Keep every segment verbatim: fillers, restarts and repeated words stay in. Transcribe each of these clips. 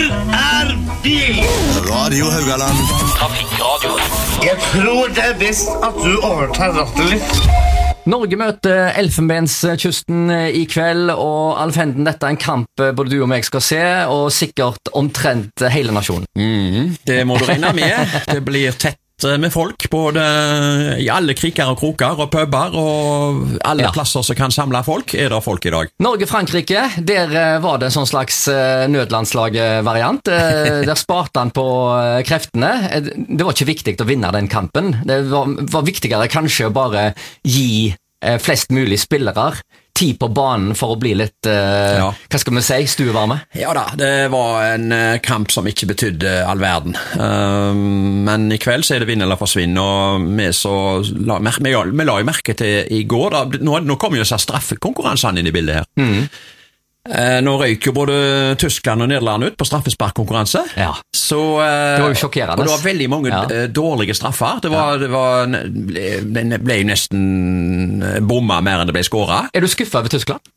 er bil! Radio Haugaland. Trafikkradio. Jeg tror det er best at du overtar rattet litt. Norge møter Elfenbenskysten i kveld, og Alf Henden, dette er en kamp både du og meg skal se, og sikkert omtrent hele nasjonen. Mm, det må du regne med. Det blir tett med folk, både i alle kriker og kroker og puber, og alle ja. plasser som kan samle folk, er det folk i dag. Norge-Frankrike, der var det en sånn slags nødlandslag-variant. Der sparte han på kreftene. Det var ikke viktig å vinne den kampen. Det var, var viktigere kanskje å bare gi flest mulig spillere tid på banen for å bli litt, uh, ja. hva skal vi si, stuevarme? Ja da, det var en uh, kamp som ikke betydde all verden. Uh, men i kveld så er det vinn eller forsvinn, og vi, så la, vi, vi la jo merke til i går, da, nå, nå kommer jo disse straffekonkurransene inn i bildet her. Mm. Uh, nå røyk jo både Tyskland og Nederland ut på straffesparkkonkurranse. Ja. Så, uh, det var jo sjokkerende. Og det var veldig mange ja. uh, dårlige straffer. Det var, ja. det var, ble, ble nesten bomma mer enn det ble skåret. Er du skuffet over Tyskland?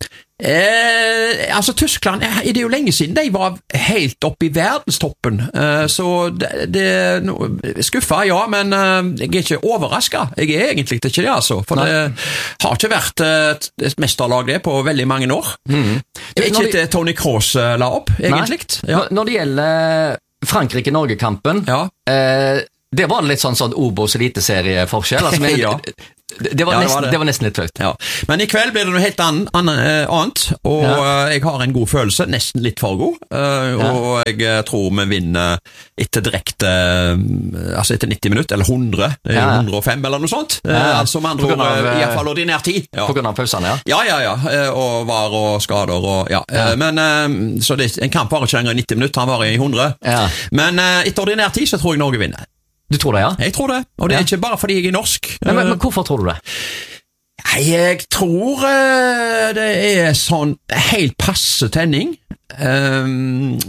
Eh, altså Tyskland, eh, det er jo lenge siden de var helt oppe i verdenstoppen, eh, så det, det no, skuffa, ja, men eh, jeg er ikke overrasket. Jeg er egentlig ikke det, altså, for Nei. det har ikke vært et, et mesterlag det på veldig mange år. Mm. Det er ikke de... et Tony Kroos uh, la opp, egentlig. Ja. Når det gjelder Frankrike-Norge-kampen, ja. eh, det var litt sånn sånn Obos eliteserieforskjell, altså, men, ja. Det var, ja, nesten, det, var det. det var nesten litt flaut. Ja. Men i kveld blir det noe helt annet, annet og ja. jeg har en god følelse, nesten litt for god, og ja. jeg tror vi vinner etter direkte, altså etter nitti minutter, eller hundre, ja. hundre og fem eller noe sånt, ja. altså med andre ord, i hvert fall ordinær tid. Ja. På grunn av pausene, ja? Ja, ja, ja, og var og skader, og ja. ja. Men, så det, en kamp var ikke lenger i nitti minutter, han var i hundre. Ja. Men etter ordinær tid så tror jeg Norge vinner. Du tror det, ja? Jeg tror det, og det er ja. ikke bare fordi jeg er norsk. Men, men, men hvorfor tror du det? Jeg tror uh, det er sånn helt passe tenning. Um,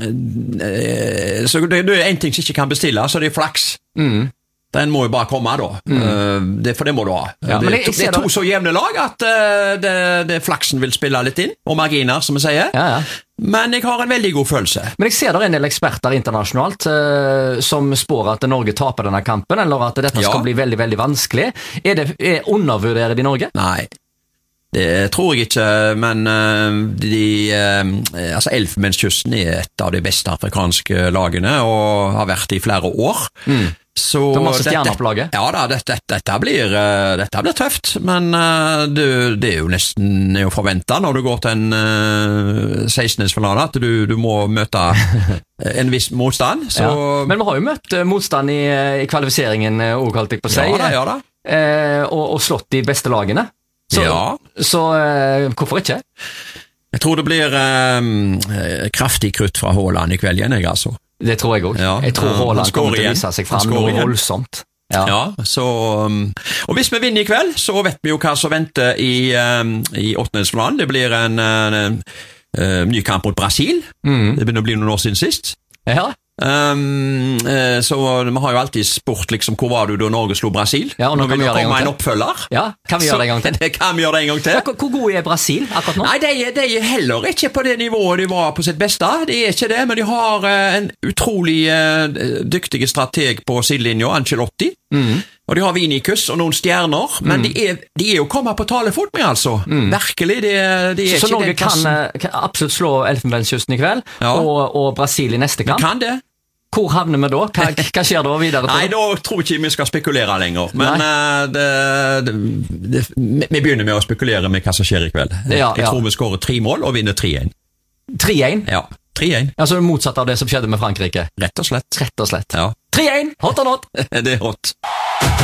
uh, så det, det er en ting som ikke kan bestille, så det er flaks. Mm. Den må jo bare komme da, mm. uh, det, for det må du ha. Ja, det, jeg, jeg det er to da. så jevne lag at uh, det, det flaksen vil spille litt inn, og marginer, som vi sier. Ja, ja. Men jeg har en veldig god følelse. Men jeg ser det en del eksperter internasjonalt uh, som spår at Norge taper denne kampen, eller at dette ja. skal bli veldig, veldig vanskelig. Er det er undervurderer de Norge? Nei, det tror jeg ikke, men uh, de, uh, altså Elfenbenskysten er et av de beste afrikanske lagene, og har vært i flere år. Mm. Så det er masse stjerner på laget. Ja da, dette, dette, blir, uh, dette blir tøft, men uh, det, det er jo nesten er jo forventet når du går til en uh, sekstendedelsfinale at du, du må møte en viss motstand. Så... Ja. Men vi har jo møtt uh, motstand i, i kvalifiseringen, uh, holdt jeg på å si, ja, da, ja, da. Uh, og, og slått de beste lagene. Så, ja. så uh, hvorfor ikke? Jeg tror det blir uh, kraftig krutt fra Haaland i kveld igjen, jeg altså. Det tror jeg også. Ja, jeg tror Haaland kommer til å vise seg frem noe voldsomt. Ja. ja, så og hvis vi vinner i kveld, så vet vi jo hva som venter i, um, i åttendedelsfinalen. Det blir en, en, en, en ny kamp mot Brasil. Mm. Det begynner å bli noen år siden sist. Ja. Um, uh, så vi har jo alltid spurt liksom, hvor var du da Norge slo Brasil? Ja, og nå nå vil vi komme en oppfølger. Ja, kan vi gjøre det en gang til? Det kan vi gjøre det en gang til. Ja, hvor god er Brasil akkurat nå? Nei, de, de er heller ikke på det nivået de var på sitt beste. De er ikke det, men de har uh, en utrolig uh, dyktige strateg på sidelinja, Ancelotti. Mm. Og de har Vinicius og noen stjerner, mm. men de er, de er jo kommet på talefot med, altså. Mm. Virkelig, de, de er så, ikke så Norge kan, kan absolutt slå Elfenbenskysten i kveld, ja. og, og Brasil i neste kamp? Vi kan det. Hvor havner vi da? Hva, hva skjer da videre? Nei, da tror jeg ikke vi skal spekulere lenger. Men uh, det, det, det, vi begynner med å spekulere med hva som skjer i kveld. Ja, jeg ja. tror vi skårer tre mål og vinner tre én. tre én? Ja, tre én. Altså motsatt av det som skjedde med Frankrike? Rett og slett. Rett og slett. Ja. tre én! Hot or not? Det er hot.